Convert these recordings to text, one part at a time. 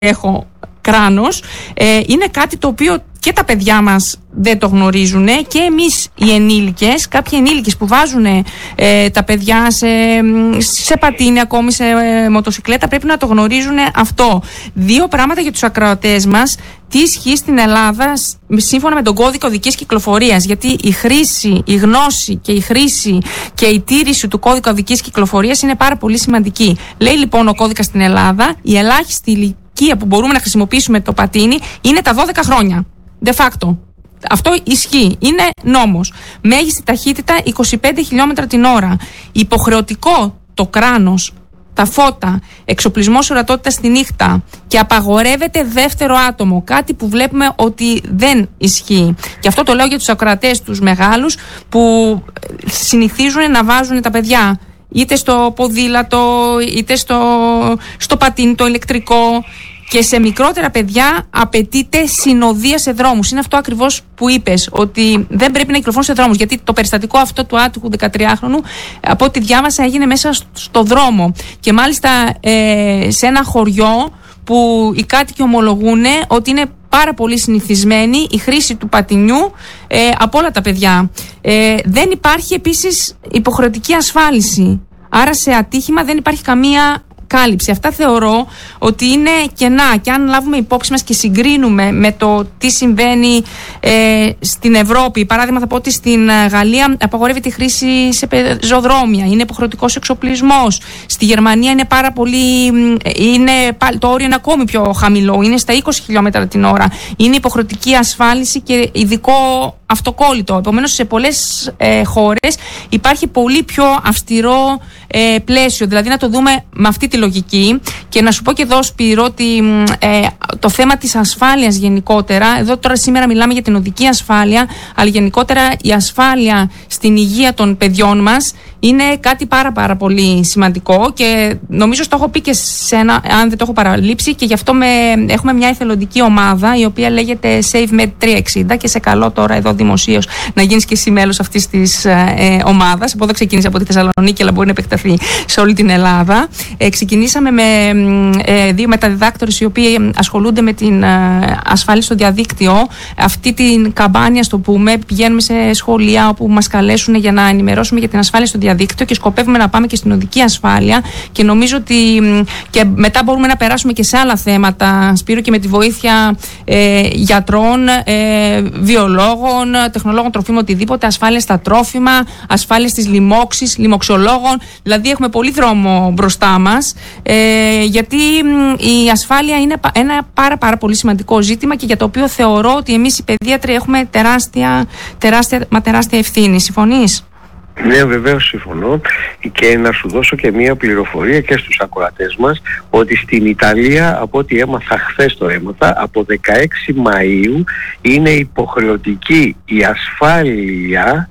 έχω κράνος, είναι κάτι το οποίο και τα παιδιά μας δεν το γνωρίζουν και εμείς οι ενήλικες, κάποιοι ενήλικες που βάζουν τα παιδιά σε πατίνι, ακόμη σε μοτοσικλέτα, πρέπει να το γνωρίζουν αυτό. Δύο πράγματα για τους ακροατές μας. Τι ισχύει στην Ελλάδα σύμφωνα με τον κώδικα οδικής κυκλοφορίας? Γιατί η χρήση, η γνώση και η χρήση και η τήρηση του κώδικα οδικής κυκλοφορίας είναι πάρα πολύ σημαντική. Λέει λοιπόν ο κώδικας στην Ελλάδα, η ελάχιστη ηλικία που μπορούμε να χρησιμοποιήσουμε το πατίνι είναι τα 12 χρόνια. De facto. Αυτό ισχύει. Είναι νόμος. Μέγιστη ταχύτητα 25 χιλιόμετρα την ώρα. Υποχρεωτικό το κράνος, τα φώτα, εξοπλισμός ορατότητας στη νύχτα και απαγορεύεται δεύτερο άτομο. Κάτι που βλέπουμε ότι δεν ισχύει. Και αυτό το λέω για τους ακροατές τους μεγάλους που συνηθίζουν να βάζουν τα παιδιά είτε στο ποδήλατο είτε στο πατίνι το ηλεκτρικό. Και σε μικρότερα παιδιά απαιτείται συνοδεία σε δρόμους. Είναι αυτό ακριβώς που είπες, ότι δεν πρέπει να κυκλοφορούν σε δρόμους. Γιατί το περιστατικό αυτό του άτυχου 13χρονου, από ό,τι διάβασα, έγινε μέσα στο δρόμο. Και μάλιστα σε ένα χωριό που οι κάτοικοι ομολογούν ότι είναι πάρα πολύ συνηθισμένη η χρήση του πατινιού από όλα τα παιδιά. Δεν υπάρχει επίσης υποχρεωτική ασφάλιση. Άρα σε ατύχημα δεν υπάρχει καμία κάλυψη. Αυτά θεωρώ ότι είναι κενά και αν λάβουμε υπόψη μας και συγκρίνουμε με το τι συμβαίνει στην Ευρώπη, παράδειγμα θα πω ότι στην Γαλλία απαγορεύεται η χρήση σε πεζοδρόμια, είναι υποχρεωτικός εξοπλισμός, στη Γερμανία είναι πάρα πολύ, το όριο είναι ακόμη πιο χαμηλό, είναι στα 20 χιλιόμετρα την ώρα, είναι υποχρεωτική ασφάλιση και ειδικό αυτοκόλλητο. Επομένως σε πολλές χώρες υπάρχει πολύ πιο αυστηρό πλαίσιο, δηλαδή να το δούμε με αυτή τη λογική. Και να σου πω και εδώ, Σπύρο, ότι το θέμα της ασφάλειας γενικότερα, εδώ τώρα σήμερα μιλάμε για την οδική ασφάλεια, αλλά γενικότερα η ασφάλεια στην υγεία των παιδιών μας είναι κάτι πάρα πολύ σημαντικό και νομίζω στο έχω πει και αν δεν το έχω παραλείψει, και γι' αυτό έχουμε μια εθελοντική ομάδα η οποία λέγεται SaveMed 360 και σε καλώ τώρα εδώ δημοσίως να γίνεις και εσύ μέλος αυτής της ομάδας. Από εδώ ξεκίνησε από τη Θεσσαλονίκη, αλλά μπορεί να επεκταθεί σε όλη την Ελλάδα. Ξεκινήσαμε με δύο μεταδιδάκτορες οι οποίοι ασχολούνται με την ασφάλεια στο διαδίκτυο. Αυτή την καμπάνια, στο πούμε, πηγαίνουμε σε σχολεία όπου μας καλέσουν για να ενημερώσουμε για την ασφάλεια στο διαδίκτυο και σκοπεύουμε να πάμε και στην οδική ασφάλεια και νομίζω ότι και μετά μπορούμε να περάσουμε και σε άλλα θέματα, Σπύρο, και με τη βοήθεια γιατρών, βιολόγων, τεχνολόγων τροφίμων, οτιδήποτε, ασφάλεια στα τρόφιμα, ασφάλεια στις λοιμώξεις, λοιμοξιολόγων. Δηλαδή έχουμε πολύ δρόμο μπροστά μας, γιατί η ασφάλεια είναι ένα πάρα πολύ σημαντικό ζήτημα και για το οποίο θεωρώ ότι εμείς οι παιδίατροι έχουμε τεράστια ευθύνη. Συμφωνείς? Ναι, βεβαίως συμφωνώ, και να σου δώσω και μία πληροφορία και στους ακροατές μας ότι στην Ιταλία, από ό,τι έμαθα χθες το έμαθα, από 16 Μαΐου είναι υποχρεωτική η ασφάλεια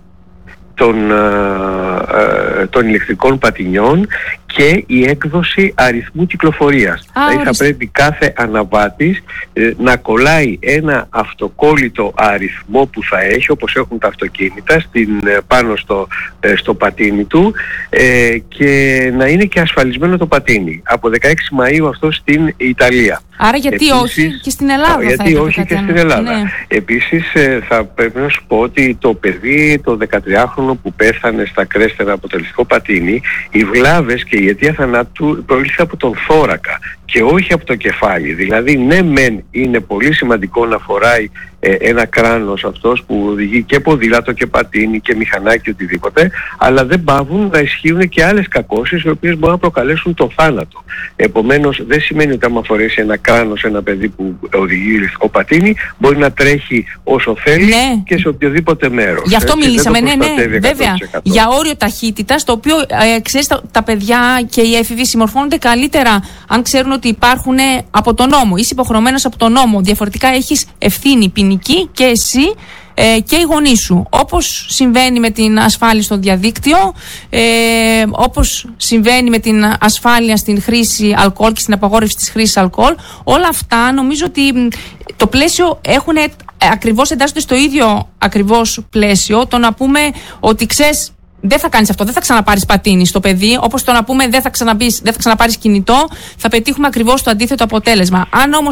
των ηλεκτρικών πατινιών και η έκδοση αριθμού κυκλοφορίας. Δηλαδή θα πρέπει κάθε αναβάτης να κολλάει ένα αυτοκόλλητο αριθμό που θα έχει, όπως έχουν τα αυτοκίνητα, πάνω στο πατίνι του, και να είναι και ασφαλισμένο το πατίνι. Από 16 Μαΐου αυτό στην Ιταλία. Άρα γιατί επίσης, όχι και στην Ελλάδα? Γιατί όχι και στην Ελλάδα. Ναι. Επίσης θα πρέπει να σου πω ότι το παιδί, το 13χρονο που πέθανε στα Κρέστερα από το ηλεκτρικό πατίνι, οι βλάβες και η αιτία θανάτου προήλθε από τον θώρακα και όχι από το κεφάλι. Δηλαδή ναι μεν είναι πολύ σημαντικό να φοράει ένα κράνος αυτός που οδηγεί και ποδήλατο και πατίνι και μηχανάκι, οτιδήποτε, αλλά δεν πάβουν να ισχύουν και άλλες κακώσεις οι οποίες μπορούν να προκαλέσουν το θάνατο. Επομένως δεν σημαίνει ότι άμα φορέσει ένα κράνος ένα παιδί που οδηγεί ηλεκτρικό πατίνι μπορεί να τρέχει όσο θέλει, ναι, και σε οποιοδήποτε μέρος. Γι' αυτό μιλήσαμε, ναι, βέβαια, για όριο ταχύτητας, το οποίο ξέρεις, τα παιδιά και οι έφηβοι συμμορφώνονται καλύτερα αν ξέρουν ότι υπάρχουν από τον νόμο. Είσαι υποχρεωμένος από τον νόμο. Διαφορετικά έχεις ευθύνη ποινική και εσύ και οι γονείς σου. Όπως συμβαίνει με την ασφάλεια στο διαδίκτυο, όπως συμβαίνει με την ασφάλεια στην χρήση αλκοόλ και στην απαγόρευση της χρήσης αλκοόλ, όλα αυτά νομίζω ότι το πλαίσιο ακριβώς εντάσσονται στο ίδιο ακριβώς πλαίσιο. Το να πούμε ότι ξέρεις, δεν θα κάνεις αυτό, δεν θα ξαναπάρεις πατίνι στο παιδί, όπως το να πούμε δεν θα ξαναπάρεις κινητό, θα πετύχουμε ακριβώς το αντίθετο αποτέλεσμα. Αν όμως